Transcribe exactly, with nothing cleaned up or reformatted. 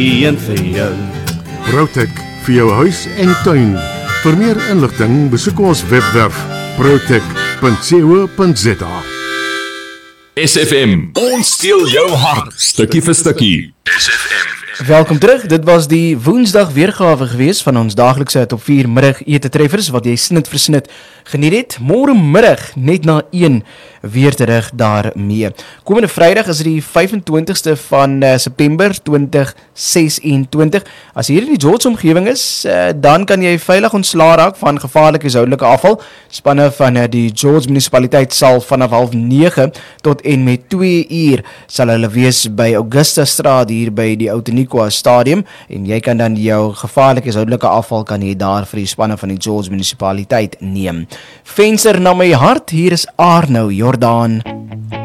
Een vir jou. Protec vir jou huis en tuin. Vir meer inligting besoek ons webwerf protec punt co punt za. S F M, ons steel jou hart, stukkie vir stukkie. S F M. Welkom terug, dit was die Woensdag weergawe gewees van ons daaglikse top vier middag ete treffers wat jy snit vir snit geniet het. Môremiddag net na een weer terug daarmee. Komende Vrydag is dit die vyfentwintigste van uh, September twintig sesentwintig. As jy hier in die George omgewing is, uh, dan kan jy veilig ontslae raak van gevaarlike houdelike afval. Spanne van uh, die George munisipaliteit sal vanaf half nege tot en met twee uur sal hulle wees by Augusta Straat hier by die Outeniqua Stadium en jy kan dan jou gevaarlike houdelike afval kan jy daar vir die spanne van die George munisipaliteit neem. Venster na my hart, hier is Arno Jordaan.